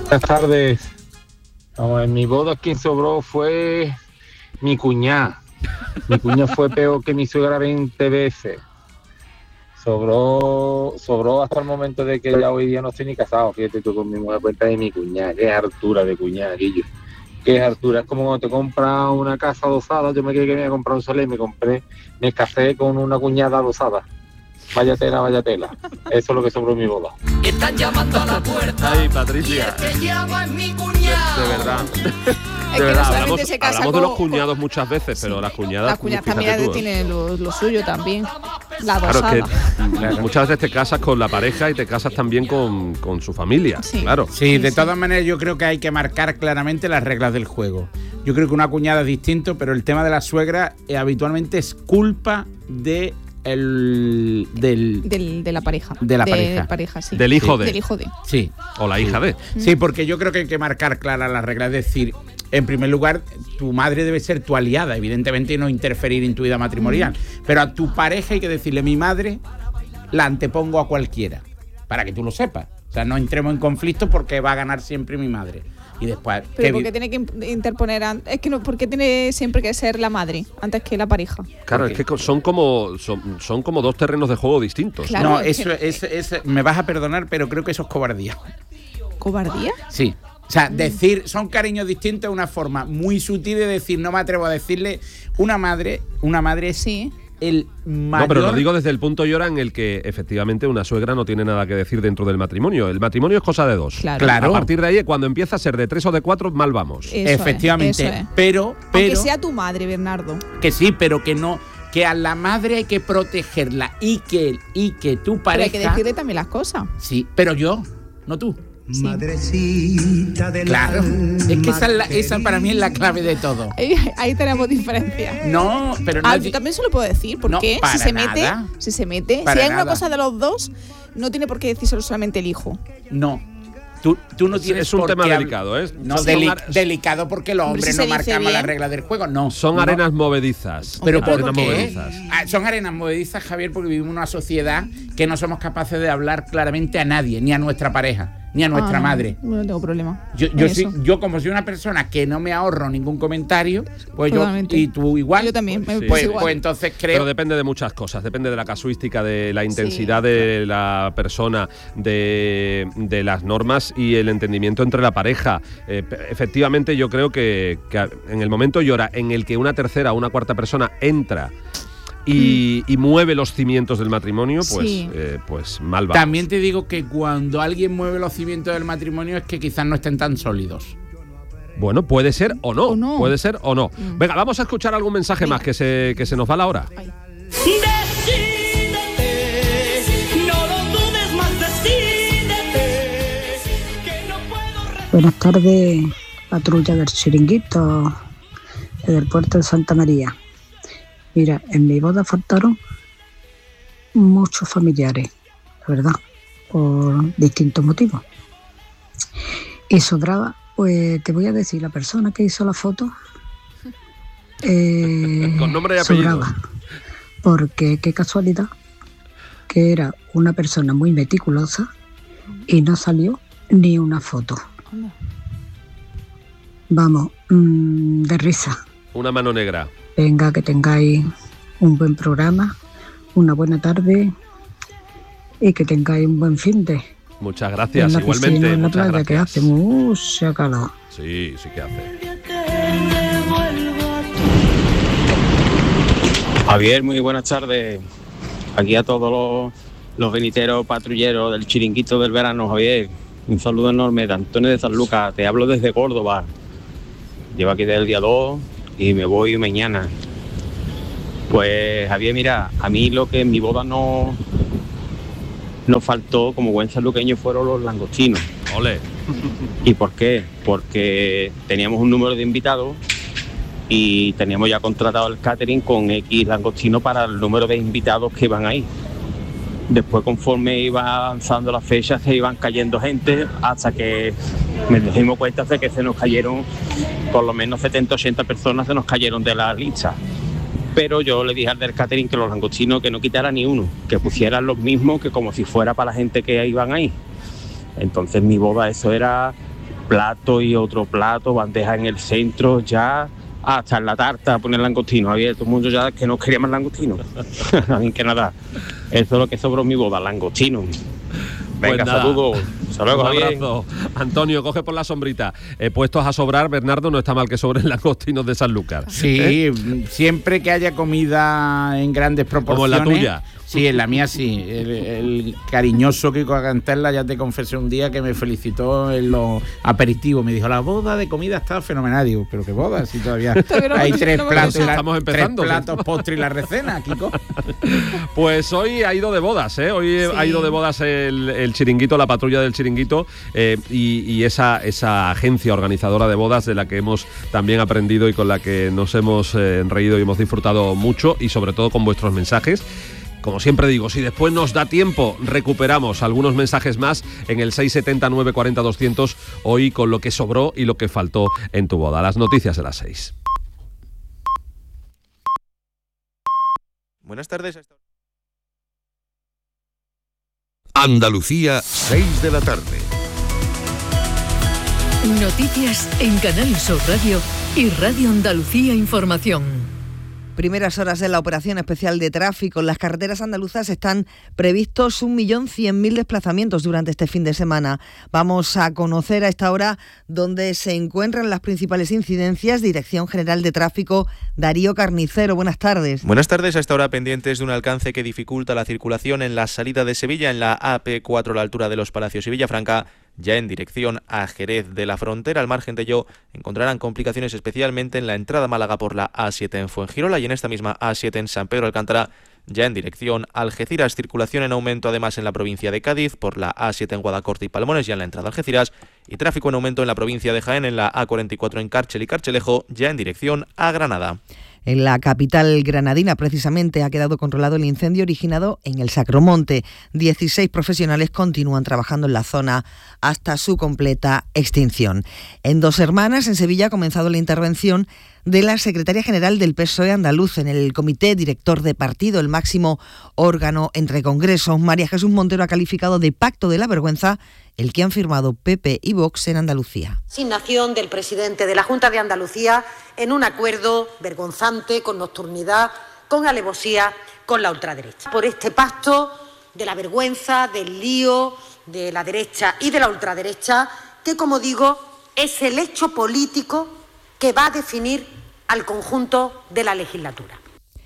Buenas tardes. Vamos, en mi boda quien sobró fue mi cuñada. Mi cuñada fue peor que mi suegra 20 veces. Sobró hasta el momento de que ya hoy día no estoy ni casado. Fíjate tú con mi mujer, cuenta de mi cuñada. Qué hartura de cuñada, Guillo. Qué hartura. Es como cuando te compras una casa adosada. Yo me quería que me iba a comprar un solar y me casé con una cuñada adosada. Vaya tela, vaya tela. Eso es lo que sobró en mi boda. Están llamando a la puerta. Ay, Patricia. Y el que llama es mi cuñado. De verdad. Es De que verdad, no solamente se casa hablamos de con- los cuñados muchas veces, pero las cuñadas. Las cuñadas fíjate también tú, tienen lo suyo también. La Claro, dosada. que muchas veces te casas con la pareja y te casas también con su familia. Sí. Claro. Sí, de todas maneras yo creo que hay que marcar claramente las reglas del juego. Yo creo que una cuñada es distinto, pero el tema de la suegra habitualmente es culpa de de la pareja. De la pareja. Sí. Del hijo de. Del hijo de. Sí. O la hija de. Sí, porque yo creo que hay que marcar claras las reglas. Es decir, en primer lugar, tu madre debe ser tu aliada, evidentemente, y no interferir en tu vida matrimonial. Pero a tu pareja hay que decirle, mi madre la antepongo a cualquiera, para que tú lo sepas. O sea, no entremos en conflicto porque va a ganar siempre mi madre. Y después... Pero ¿por qué tiene que interponer? Es que no, ¿por qué tiene siempre que ser la madre antes que la pareja? Claro, es que son como dos terrenos de juego distintos. Claro, No, es eso es, me vas a perdonar, pero creo que eso es cobardía. ¿Cobardía? Sí. O sea, decir, son cariños distintos, es una forma muy sutil de decir, no me atrevo a decirle, una madre es Sí. el mayor... No, pero lo digo desde el punto, Llora, en el que efectivamente una suegra no tiene nada que decir dentro del matrimonio. El matrimonio es cosa de dos. Claro. A partir de ahí, cuando empieza a ser de 3 o de 4, mal vamos. Eso Efectivamente, es. pero Aunque sea tu madre, Bernardo. que sí, pero que no, que a la madre hay que protegerla y que tu Pero pareja... hay que decirle también las cosas. Sí, pero yo, no tú. Sí. Madrecita del Claro, es que esa para mí es la clave de todo. Ahí tenemos diferencias. No, pero no... Yo también se lo puedo decir, No, porque para si se nada. mete, Para si hay una nada. cosa de los dos, no tiene por qué decírselo solamente el hijo. No. Tú no tienes Es un por tema qué delicado, ¿eh? No, Son delicado porque los Hombre, hombres si no se dice marcamos las bien. reglas del juego, no. Son No. arenas movedizas. ¿Pero Hombre, por arenas qué? movedizas. Son arenas movedizas, Javier, porque vivimos en una sociedad que no somos capaces de hablar claramente a nadie, ni a nuestra pareja, ni a nuestra madre. No tengo problema. Yo como soy una persona que no me ahorro ningún comentario, pues Totalmente. y tú igual. Yo también, me Sí. pues igual. Pues entonces creo... Pero depende de muchas cosas, depende de la casuística, de la intensidad de la persona, de las normas y el entendimiento entre la pareja. Efectivamente, yo creo que en el momento, Llora, en el que una tercera o una cuarta persona entra y mueve los cimientos del matrimonio, pues, Sí. pues mal vamos. También te digo que cuando alguien mueve los cimientos del matrimonio es que quizás no estén tan sólidos. Bueno, puede ser o no, O no. puede ser o no. Venga, vamos a escuchar algún mensaje más que se nos va la hora. Decídete, no lo dudes más, decídete, que no puedo Buenas tardes, patrulla del Chiringuito, desde el puerto de Santa María. Mira, en mi boda faltaron muchos familiares, la verdad, por distintos motivos. Y sobraba, pues te voy a decir, la persona que hizo la foto Con nombre y apellido. sobraba, porque qué casualidad que era una persona muy meticulosa y no salió ni una foto. Vamos, de risa. Una mano negra. Venga, que tengáis un buen programa, una buena tarde y que tengáis un buen fin de Muchas gracias, en la igualmente. piscina, en la Muchas playa, que gracias. hace mucha calor. Sí, sí que hace. Javier, muy buenas tardes. Aquí a todos los veniteros patrulleros del Chiringuito del verano, Javier. Un saludo enorme de Antonio de San Lucas. Te hablo desde Córdoba. Llevo aquí desde el día 2 y me voy mañana. Pues, Javier, mira, a mí lo que en mi boda no faltó como buen sanluqueño fueron los langostinos. Ole. ¿Y por qué? Porque teníamos un número de invitados y teníamos ya contratado el catering con X langostino para el número de invitados que iban ahí. Después, conforme iba avanzando las fechas, se iban cayendo gente hasta que me dimos cuenta de que se nos cayeron por lo menos 70, 80 personas, se nos cayeron de la lista. Pero yo le dije al del catering que los langostinos que no quitara ni uno, que pusieran los mismos, que como si fuera para la gente que iban ahí. Entonces mi boda, eso era plato y otro plato, bandeja en el centro, ya hasta en la tarta poner langostino. Había todo el mundo ya que no quería más langostino. A mí que nada, eso es lo que sobró en mi boda, langostino. Venga, Pues nada. saludos. Hasta luego, Un Javier. abrazo. Antonio, coge por la sombrita. Puestos a sobrar, Bernardo, no está mal que sobren langostinos de Sanlúcar. Sí, siempre que haya comida en grandes proporciones. Como en la tuya. Sí, en la mía sí. El cariñoso Kiko Agantella, ya te confesé un día que me felicitó en los aperitivos. Me dijo, la boda de comida está fenomenal. Digo, ¿pero qué boda? Si todavía hay tres platos, estamos empezando. tres platos, postre y la recena, Kiko. Pues hoy ha ido de bodas, ¿eh? Hoy ha ido de bodas el Chiringuito, la patrulla del Chiringuito, y esa agencia organizadora de bodas de la que hemos también aprendido y con la que nos hemos reído y hemos disfrutado mucho, y sobre todo con vuestros mensajes. Como siempre digo, si después nos da tiempo, recuperamos algunos mensajes más en el 670 940 200, hoy con lo que sobró y lo que faltó en tu boda. Las noticias de las 6. Buenas tardes. Andalucía, 6 de la tarde. Noticias en Canal Sur Radio y Radio Andalucía Información. Primeras horas de la operación especial de tráfico. En las carreteras andaluzas están previstos 1.100.000 desplazamientos durante este fin de semana. Vamos a conocer a esta hora dónde se encuentran las principales incidencias. Dirección General de Tráfico, Darío Carnicero. Buenas tardes. Buenas tardes. A esta hora pendientes de un alcance que dificulta la circulación en la salida de Sevilla, en la AP4 a la altura de los Palacios y Villafranca. Ya en dirección a Jerez de la Frontera, al margen de ello, encontrarán complicaciones especialmente en la entrada a Málaga por la A7 en Fuengirola y en esta misma A7 en San Pedro Alcántara. Ya en dirección a Algeciras, circulación en aumento además en la provincia de Cádiz por la A7 en Guadacorte y Palmones, ya en la entrada a Algeciras, y tráfico en aumento en la provincia de Jaén en la A44 en Cárchel y Carchelejo, ya en dirección a Granada. En la capital granadina, precisamente, ha quedado controlado el incendio originado en el Sacromonte. 16 profesionales continúan trabajando en la zona hasta su completa extinción. En Dos Hermanas, en Sevilla, ha comenzado la intervención de la secretaria general del PSOE andaluz en el comité director de partido, el máximo órgano entre congresos. María Jesús Montero ha calificado de pacto de la vergüenza el que han firmado PP y Vox en Andalucía. Designación del presidente de la Junta de Andalucía en un acuerdo vergonzante, con nocturnidad, con alevosía, con la ultraderecha. Por este pacto de la vergüenza, del lío, de la derecha y de la ultraderecha, que, como digo, es el hecho político que va a definir al conjunto de la legislatura.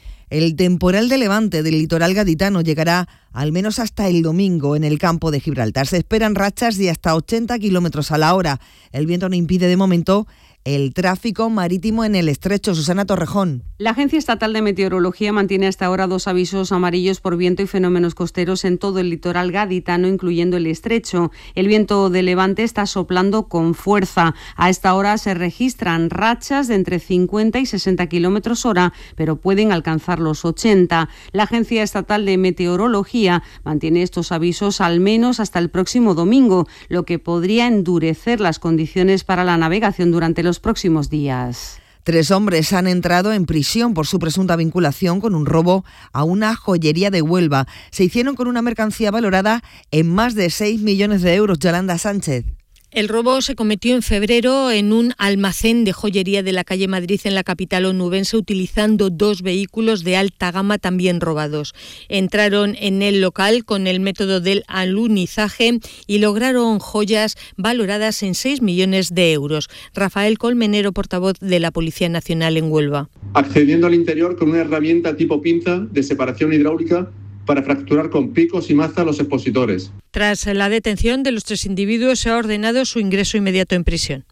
El temporal de levante del litoral gaditano llegará al menos hasta el domingo en el campo de Gibraltar. Se esperan rachas de hasta 80 kilómetros a la hora. El viento no impide de momento el tráfico marítimo en el estrecho. Susana Torrejón. La Agencia Estatal de Meteorología mantiene hasta ahora 2 avisos amarillos por viento y fenómenos costeros en todo el litoral gaditano, incluyendo el estrecho. El viento de levante está soplando con fuerza. A esta hora se registran rachas de entre 50 y 60 kilómetros hora, pero pueden alcanzar los 80. La Agencia Estatal de Meteorología mantiene estos avisos al menos hasta el próximo domingo, lo que podría endurecer las condiciones para la navegación durante los próximos días. 3 hombres han entrado en prisión por su presunta vinculación con un robo a una joyería de Huelva. Se hicieron con una mercancía valorada en más de 6 millones de euros. Yolanda Sánchez. El robo se cometió en febrero en un almacén de joyería de la calle Madrid en la capital onubense, utilizando 2 vehículos de alta gama también robados. Entraron en el local con el método del alunizaje y lograron joyas valoradas en 6 millones de euros. Rafael Colmenero, portavoz de la Policía Nacional en Huelva. Accediendo al interior con una herramienta tipo pinza de separación hidráulica para fracturar con picos y maza los expositores. Tras la detención de los 3 individuos, se ha ordenado su ingreso inmediato en prisión.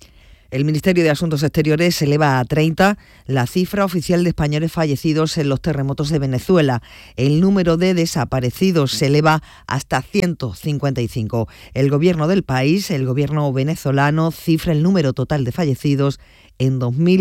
El Ministerio de Asuntos Exteriores eleva a 30 la cifra oficial de españoles fallecidos en los terremotos de Venezuela. El número de desaparecidos se eleva hasta 155. El gobierno del país, el gobierno venezolano, cifra el número total de fallecidos en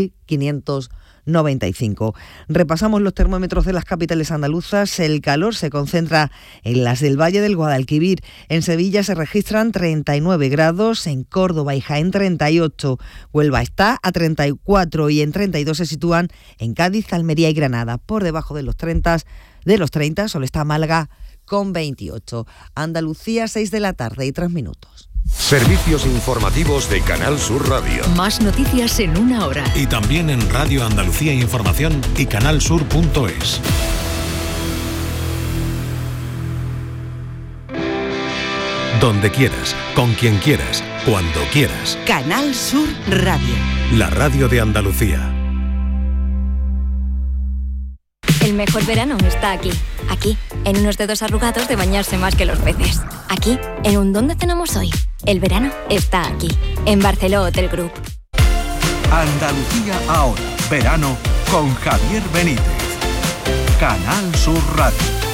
2.595. Repasamos los termómetros de las capitales andaluzas. El calor se concentra en las del Valle del Guadalquivir. En Sevilla se registran 39 grados, en Córdoba y Jaén 38. Huelva está a 34 y en 32 se sitúan en Cádiz, Almería y Granada. Por debajo de los 30 solo está Málaga con 28. Andalucía, 6 de la tarde y 3 minutos. Servicios informativos de Canal Sur Radio. Más noticias en una hora. Y también en Radio Andalucía Información y canalsur.es. Donde quieras, con quien quieras, cuando quieras. Canal Sur Radio. La radio de Andalucía. El mejor verano está aquí. Aquí, en unos dedos arrugados de bañarse más que los peces. Aquí, en un ¿dónde cenamos hoy? El verano está aquí. En Barceló Hotel Group. Andalucía ahora. Verano con Javier Benítez. Canal Sur Radio.